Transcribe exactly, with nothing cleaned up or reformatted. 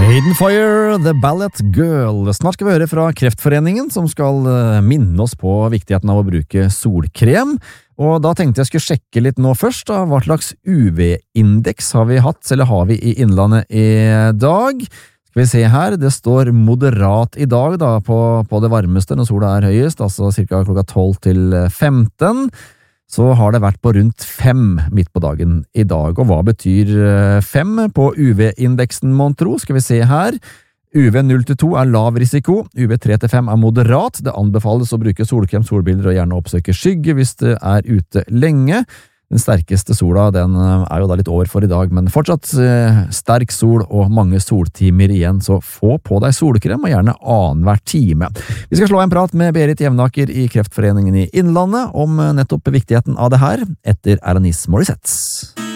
Hidden Fire, The Ballet Girl. Snart skal vi høre fra Kreftforeningen, som skal minne oss på viktigheten av å bruke solkrem. Og da tenkte jeg skulle sjekke litt nå først, da. Hva slags U V-indeks har vi hatt, eller har vi i Innlandet i dag? Skal vi se her, det står moderat i dag da, på, på det varmeste når sola er høyest, altså cirka klokka tolv til femten. Så har det vært på rundt fem midt på dagen i dag. Og hva betyr fem på U V-indeksen, mon tro? Skal vi se her. U V null til to er lav risiko, U V tre til fem er moderat. Det anbefales å bruke solkrem, solbilder og gjerne oppsøke skygge hvis det er ute lenge. Den sterkeste sola, den er jo da litt over for i dag, men fortsatt eh, sterk sol og mange soltimer igjen, så få på deg solkrem og gjerne annen hver time. Vi skal slå en prat med Berit Jevnaker i Kreftforeningen i Innlandet om nettopp viktigheten av det her, etter Alanis Morissette.